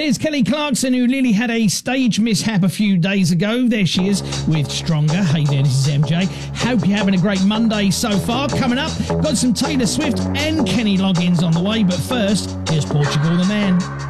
There's Kelly Clarkson, who nearly had a stage mishap a few days ago. There she is with Stronger. Hey there, this is MJ. Hope you're having a great Monday so far. Coming up, got some Taylor Swift and Kenny Loggins on the way, but first, here's Portugal the Man.